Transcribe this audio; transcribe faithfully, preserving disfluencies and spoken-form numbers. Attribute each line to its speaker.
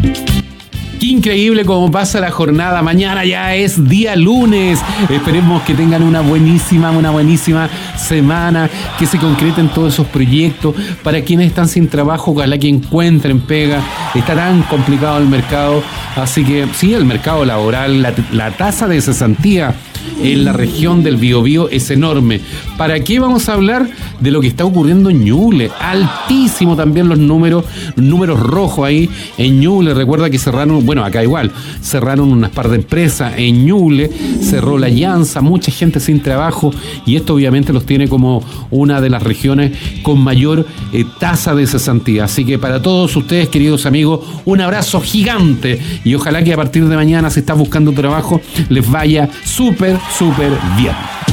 Speaker 1: Qué increíble cómo pasa la jornada. Mañana ya es día lunes. Esperemos que tengan una buenísima, una buenísima semana, que se concreten todos esos proyectos. Para quienes están sin trabajo, ojalá que encuentren pega. Está tan complicado el mercado. Así que sí, el mercado laboral, la, la tasa de cesantía en la región del Biobío es enorme. ¿Para qué vamos a hablar? De lo que está ocurriendo en Ñuble. Altísimo también los números, números rojos ahí en Ñuble. Recuerda que cerraron, bueno, acá igual, cerraron unas par de empresas en Ñuble, cerró la Llanza, mucha gente sin trabajo, y esto obviamente los tiene como una de las regiones con mayor eh, tasa de cesantía. Así que para todos ustedes, queridos amigos, un abrazo gigante, y ojalá que a partir de mañana, si estás buscando trabajo, les vaya súper, súper bien.